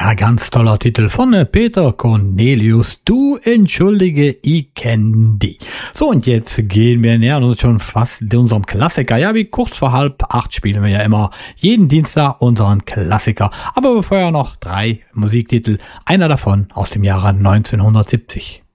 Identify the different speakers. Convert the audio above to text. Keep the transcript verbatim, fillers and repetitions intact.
Speaker 1: Ja, ganz toller Titel von äh, Peter Cornelius. Du entschuldige, ich kenn die. So, und jetzt gehen wir nähern uns schon fast unserem Klassiker. Ja, wie kurz vor halb acht spielen wir ja immer jeden Dienstag unseren Klassiker. Aber bevor noch drei Musiktitel, einer davon aus dem Jahre neunzehnhundertsiebzig.